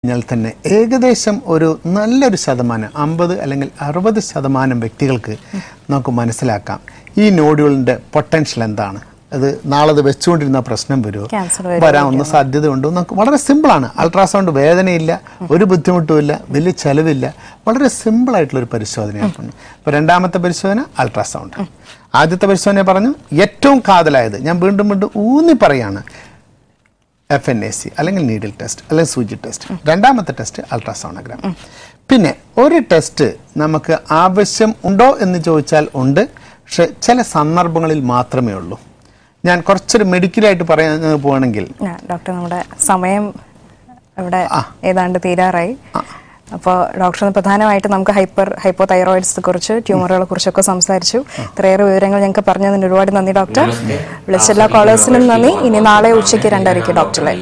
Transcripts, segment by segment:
കഴിഞ്ഞാൽ തന്നെ ഏകദേശം ഒരു നല്ലൊരു ശതമാനം 50 അല്ലെങ്കിൽ 60% വ്യക്തികൾക്ക് നമുക്ക് മനസ്സിലാക്കാം ഈ നോഡ്യൂളിൻ്റെ പൊട്ടൻഷ്യൽ എന്താണ്, അത് നാളെ അത് വെച്ചുകൊണ്ടിരുന്ന പ്രശ്നം വരുമോ, വരാവുന്ന സാധ്യതയുണ്ടോ. നമുക്ക് വളരെ സിമ്പിളാണ്. അൾട്രാസൗണ്ട് വേദനയില്ല, ഒരു ബുദ്ധിമുട്ടുമില്ല, വലിയ ചെലവില്ല, വളരെ സിമ്പിളായിട്ടുള്ളൊരു പരിശോധനയാണ്. ഇപ്പോൾ രണ്ടാമത്തെ പരിശോധന അൾട്രാസൗണ്ട്. ആദ്യത്തെ പരിശോധന പറഞ്ഞു ഏറ്റവും കാതലായത്, ഞാൻ വീണ്ടും വീണ്ടും ഊന്നി പറയാണ്, FNAC അല്ലെങ്കിൽ നീഡിൽ ടെസ്റ്റ് അല്ലെങ്കിൽ സൂചി ടെസ്റ്റ്. രണ്ടാമത്തെ ടെസ്റ്റ് അൾട്രാസോണോഗ്രാം. പിന്നെ ഒരു ടെസ്റ്റ് നമുക്ക് ആവശ്യം ഉണ്ടോ എന്ന് ചോദിച്ചാൽ ഉണ്ട്, പക്ഷെ ചില സന്ദർഭങ്ങളിൽ മാത്രമേ ഉള്ളൂ. ഞാൻ കുറച്ചൊരു മെഡിക്കലായിട്ട് പറയാൻ പോവാണെങ്കിൽ, ഡോക്ടർ നമ്മുടെ സമയം ഇവിടെ ഏതാണ്ട് തീരാറായി. അപ്പോൾ ഡോക്ടർ പ്രധാനമായിട്ട് നമുക്ക് ഹൈപ്പോ തൈറോയിഡ്സിനെ കുറിച്ച്, ട്യൂമറുകളെ കുറിച്ചൊക്കെ സംസാരിച്ചു. ഇത്രയേറെ വിവരങ്ങൾ ഞങ്ങൾക്ക് പറഞ്ഞതിന് ഒരുപാട് നന്ദി ഡോക്ടർ. വിളിച്ച എല്ലാ കോളേഴ്സിനും നന്ദി. ഇനി നാളെ ഉച്ചയ്ക്ക് 2:30 ഡോക്ടറെ.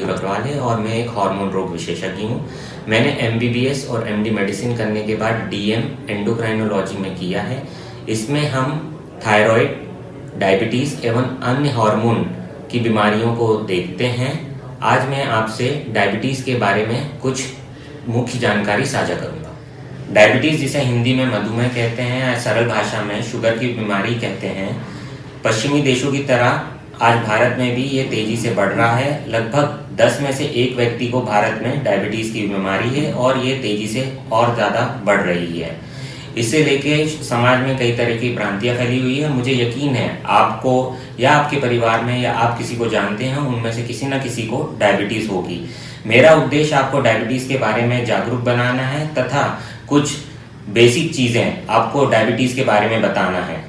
मैंने MBBS और MD मेडिसिन करने के बाद DM एंडोक्राइनोलॉजी में किया है. इसमें हम थायराइड, डायबिटीज एवं अन्य हार्मोन की बीमारियों को देखते हैं. आज मैं आपसे डायबिटीज के बारे में कुछ मुख्य जानकारी साझा करूंगा. डायबिटीज जिसे हिंदी में मधुमेह कहते हैं, सरल भाषा में शुगर की बीमारी कहते हैं. पश्चिमी देशों की तरह आज भारत में भी ये तेजी से बढ़ रहा है. लगभग 10 में से 1 व्यक्ति को भारत में डायबिटीज की बीमारी है और ये तेजी से और ज्यादा बढ़ रही है. इससे लेके समाज में कई तरह की भ्रांतियां फैली हुई है. मुझे यकीन है आपको या आपके परिवार में या आप किसी को जानते हैं उनमें से किसी न किसी को डायबिटीज होगी. मेरा उद्देश्य आपको डायबिटीज के बारे में जागरूक बनाना है तथा कुछ बेसिक चीजें आपको डायबिटीज के बारे में बताना है.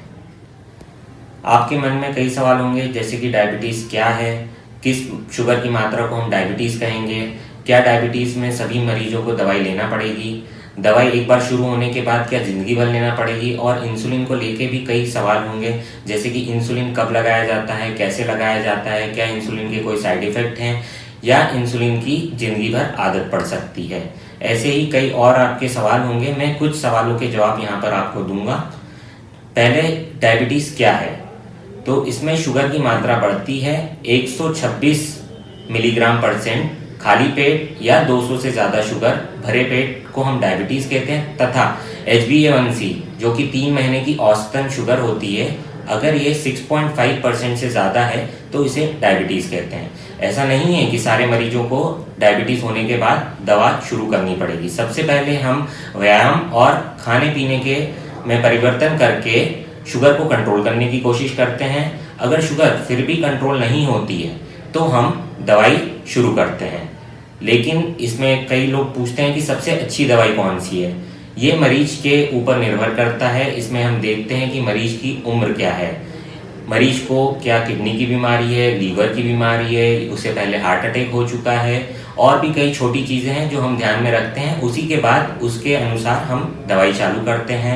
आपके मन में कई सवाल होंगे, जैसे कि डायबिटीज क्या है, किस शुगर की मात्रा को हम डायबिटीज कहेंगे, क्या डायबिटीज में सभी मरीजों को दवाई लेना पड़ेगी, दवाई एक बार शुरू होने के बाद क्या जिंदगी भर लेना पड़ेगी, और इंसुलिन को लेके भी कई सवाल होंगे, जैसे कि इंसुलिन कब लगाया जाता है, कैसे लगाया जाता है, क्या इंसुलिन के कोई साइड इफेक्ट हैं या इंसुलिन की जिंदगी भर आदत पड़ सकती है. ऐसे ही कई और आपके सवाल होंगे. मैं कुछ सवालों के जवाब यहाँ पर आपको दूंगा. पहले डायबिटीज क्या है? तो इसमें शुगर की मात्रा बढ़ती है 126 मिलीग्राम % खाली पेट या 200 से ज्यादा शुगर भरे पेट को हम डायबिटीज कहते हैं, तथा HbA1c जो कि 3 महीने की औसतन शुगर होती है, अगर ये 6.5% से ज्यादा है तो इसे डायबिटीज कहते हैं. ऐसा नहीं है कि सारे मरीजों को डायबिटीज होने के बाद दवा शुरू करनी पड़ेगी. सबसे पहले हम व्यायाम और खाने पीने के में परिवर्तन करके शुगर को कंट्रोल करने की कोशिश करते हैं. अगर शुगर फिर भी कंट्रोल नहीं होती है तो हम दवाई शुरू करते हैं. लेकिन इसमें कई लोग पूछते हैं कि सबसे अच्छी दवाई कौन सी है. ये मरीज के ऊपर निर्भर करता है. इसमें हम देखते हैं कि मरीज की उम्र क्या है, मरीज को क्या किडनी की बीमारी है, लीवर की बीमारी है, उससे पहले हार्ट अटैक हो चुका है, और भी कई छोटी चीजें हैं जो हम ध्यान में रखते हैं. उसी के बाद उसके अनुसार हम दवाई चालू करते हैं.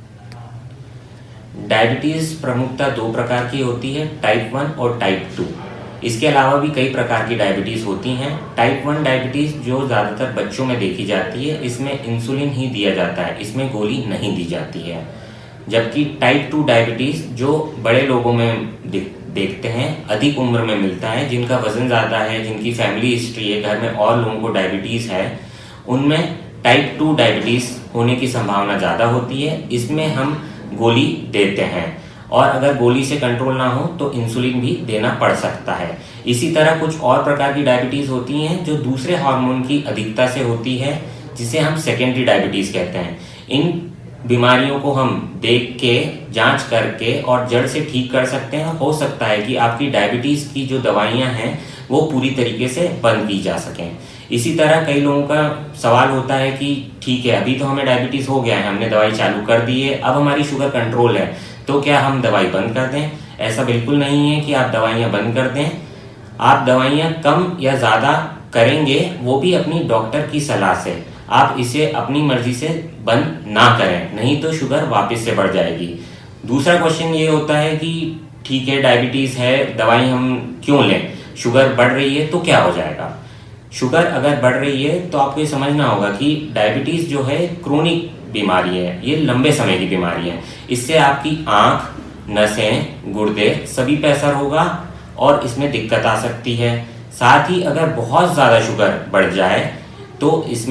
डायबिटीज प्रमुखतः 2 प्रकार की होती है, टाइप 1 और टाइप 2. इसके अलावा भी कई प्रकार की डायबिटीज होती हैं. टाइप 1 डायबिटीज जो ज्यादातर बच्चों में देखी जाती है, इसमें इंसुलिन ही दिया जाता है, इसमें गोली नहीं दी जाती है. जबकि टाइप 2 डायबिटीज जो बड़े लोगों में देखते हैं, अधिक उम्र में मिलता है, जिनका वजन ज्यादा है, जिनकी फैमिली हिस्ट्री है, घर में और लोगों को डायबिटीज है, उनमें टाइप 2 डायबिटीज होने की संभावना ज्यादा होती है. इसमें हम गोली देते हैं, और अगर गोली से कंट्रोल ना हो तो इंसुलिन भी देना पड़ सकता है. इसी तरह कुछ और प्रकार की डायबिटीज होती हैं जो दूसरे हार्मोन की अधिकता से होती है, जिसे हम सेकेंडरी डायबिटीज कहते हैं. इन बीमारियों को हम देख के, जांच करके और जड़ से ठीक कर सकते हैं. हो सकता है कि आपकी डायबिटीज की जो दवाइयां हैं वो पूरी तरीके से बंद की जा सकें. इसी तरह कई लोगों का सवाल होता है कि ठीक है, अभी तो हमें डायबिटीज हो गया है, हमने दवाई चालू कर दी है, अब हमारी शुगर कंट्रोल है, तो क्या हम दवाई बंद कर दें? ऐसा बिल्कुल नहीं है कि आप दवाइयां बंद कर दें. आप दवाइयां कम या ज्यादा करेंगे, वो भी अपनी डॉक्टर की सलाह से. आप इसे अपनी मर्जी से बंद ना करें, नहीं तो शुगर वापस से बढ़ जाएगी. दूसरा क्वेश्चन ये होता है कि ठीक है, डायबिटीज है, दवाई हम क्यों लें, शुगर बढ़ रही है तो क्या हो जाएगा? शुगर अगर बढ़ रही है तो आपको ये समझना होगा कि डायबिटीज जो है क्रोनिक बीमारी है, ये लंबे समय की बीमारी है. इससे आपकी आंख, नसें, गुर्दे सभी पे असर होगा और इसमें दिक्कत आ सकती है. साथ ही अगर बहुत ज्यादा शुगर बढ़ जाए तो इसमें